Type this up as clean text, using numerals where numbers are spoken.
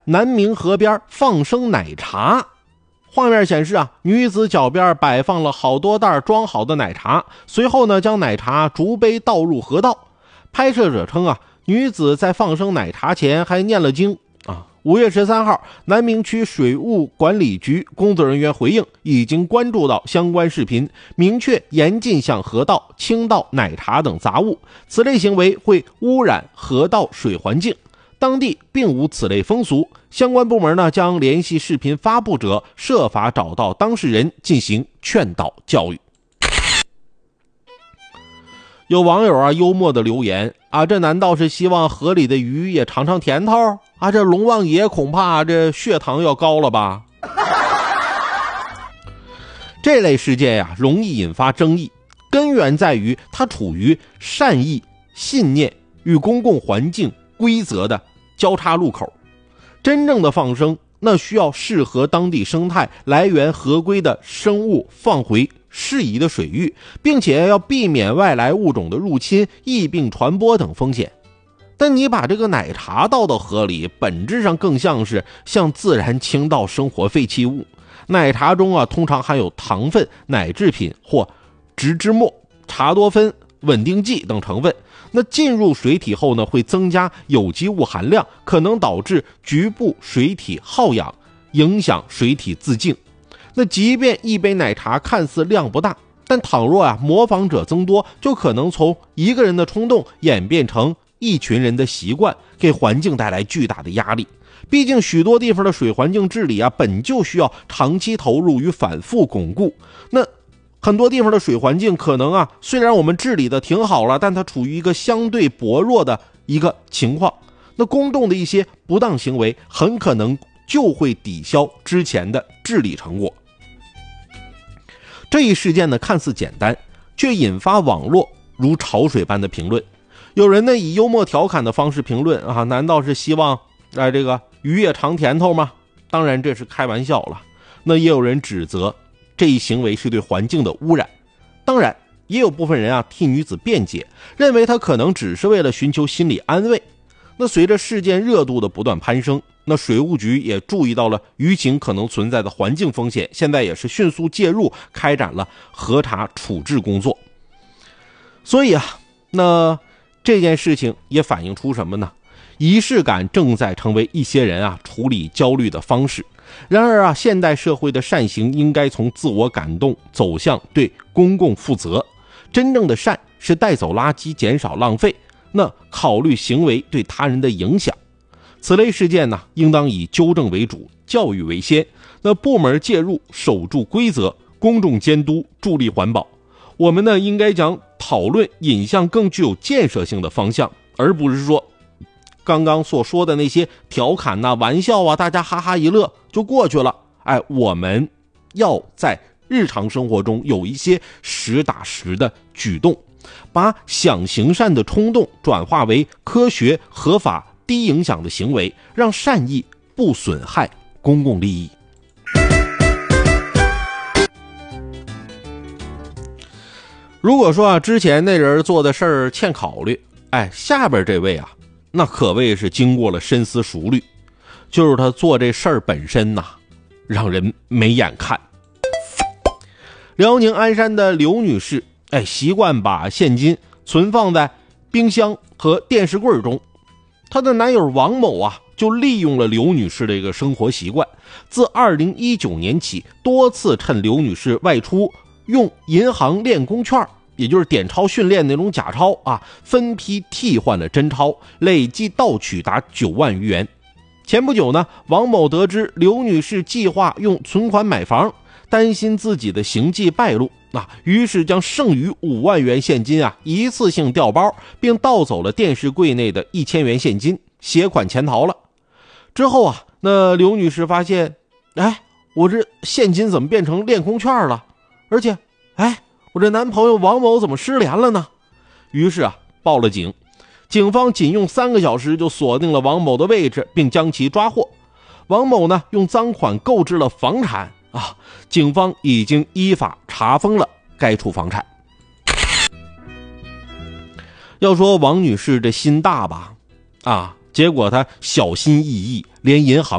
南明河边放生奶茶。画面显示女子脚边摆放了好多袋装好的奶茶，随后呢将奶茶逐杯倒入河道。拍摄者称女子在放生奶茶前还念了经。5月13号，南明区水务管理局工作人员回应，已经关注到相关视频，明确严禁向河道倾倒奶茶等杂物，此类行为会污染河道水环境。当地并无此类风俗，相关部门呢将联系视频发布者，设法找到当事人进行劝导教育。有网友幽默的留言这难道是希望河里的鱼也尝尝甜头这龙王爷恐怕这血糖要高了吧？这类事件容易引发争议，根源在于它处于善意、信念与公共环境规则的交叉路口。真正的放生那需要适合当地生态、来源合规的生物放回适宜的水域，并且要避免外来物种的入侵、疫病传播等风险。但你把这个奶茶倒到河里，本质上更像是向自然倾倒生活废弃物。奶茶中通常含有糖分、奶制品或植脂末、茶多酚、稳定剂等成分。那进入水体后呢，会增加有机物含量，可能导致局部水体耗氧，影响水体自净。那即便一杯奶茶看似量不大，但倘若模仿者增多，就可能从一个人的冲动演变成一群人的习惯，给环境带来巨大的压力。毕竟许多地方的水环境治理本就需要长期投入与反复巩固。那很多地方的水环境可能虽然我们治理的挺好了，但它处于一个相对薄弱的一个情况。那公众的一些不当行为很可能就会抵消之前的治理成果。这一事件呢看似简单，却引发网络如潮水般的评论。有人呢以幽默调侃的方式评论难道是希望这个鱼也尝甜头吗？当然这是开玩笑了。那也有人指责这一行为是对环境的污染。当然也有部分人替女子辩解，认为她可能只是为了寻求心理安慰。那随着事件热度的不断攀升，那水务局也注意到了鱼情可能存在的环境风险，现在也是迅速介入，开展了核查处置工作。所以那这件事情也反映出什么呢？仪式感正在成为一些人处理焦虑的方式。然而现代社会的善行应该从自我感动走向对公共负责。真正的善是带走垃圾，减少浪费，那考虑行为对他人的影响。此类事件呢，应当以纠正为主，教育为先。那部门介入，守住规则，公众监督，助力环保。我们呢，应该将讨论引向更具有建设性的方向，而不是说刚刚所说的那些调侃玩笑大家哈哈一乐就过去了。我们要在日常生活中有一些实打实的举动，把想行善的冲动转化为科学、合法、低影响的行为，让善意不损害公共利益。如果说之前那人做的事儿欠考虑，下边这位那可谓是经过了深思熟虑，就是他做这事儿本身让人没眼看。辽宁鞍山的刘女士习惯把现金存放在冰箱和电视柜中。她的男友王某就利用了刘女士的一个生活习惯，自2019年起多次趁刘女士外出，用银行练功券，也就是点钞训练那种假钞分批替换了真钞，累计盗取达9万余元。前不久呢，王某得知刘女士计划用存款买房，担心自己的行迹败露，于是将剩余5万元现金一次性调包，并盗走了电视柜内的1000元现金，携款潜逃了。之后那刘女士发现，我这现金怎么变成练功券了？而且我这男朋友王某怎么失联了呢？于是报了警。警方仅用3个小时就锁定了王某的位置，并将其抓获。王某呢，用赃款购置了房产警方已经依法查封了该处房产。要说王女士这心大吧，结果她小心翼翼， 连银行